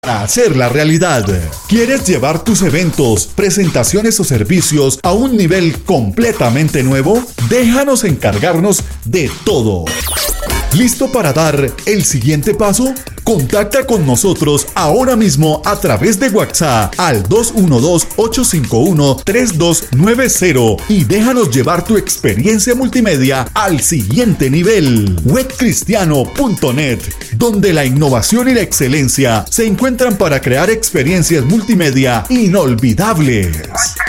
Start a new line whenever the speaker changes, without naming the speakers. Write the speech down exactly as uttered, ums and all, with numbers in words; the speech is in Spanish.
Para hacer la realidad. ¿Quieres llevar tus eventos, presentaciones o servicios a un nivel completamente nuevo? Déjanos encargarnos de todo. ¿Listo para dar el siguiente paso? Contacta con nosotros ahora mismo a través de WhatsApp al dos uno dos, ocho cinco uno, tres dos nueve cero y déjanos llevar tu experiencia multimedia al siguiente nivel. web cristiano punto net, donde la innovación y la excelencia se encuentran para crear experiencias multimedia inolvidables.